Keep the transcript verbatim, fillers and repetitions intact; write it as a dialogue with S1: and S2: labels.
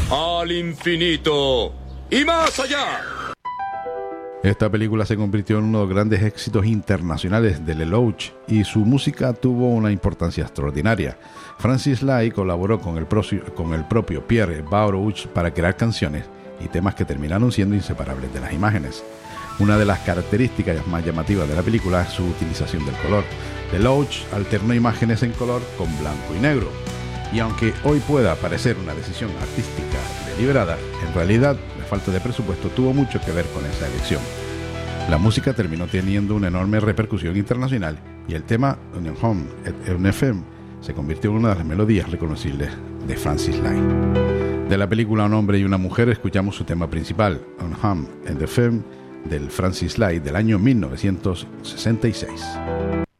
S1: al infinito y más allá.
S2: Esta película se convirtió en uno de los grandes éxitos internacionales de Lelouch y su música tuvo una importancia extraordinaria. Francis Lai colaboró con el, procio, con el propio Pierre Baruch para crear canciones y temas que terminaron siendo inseparables de las imágenes. Una de las características más llamativas de la película es su utilización del color. Lelouch alternó imágenes en color con blanco y negro. Y aunque hoy pueda parecer una decisión artística deliberada, en realidad la falta de presupuesto tuvo mucho que ver con esa elección. La música terminó teniendo una enorme repercusión internacional y el tema Un Homme et une Femme se convirtió en una de las melodías reconocibles de Francis Lai. De la película Un hombre y una mujer escuchamos su tema principal, Un Homme et une Femme, del Francis Lai del año mil novecientos sesenta y seis.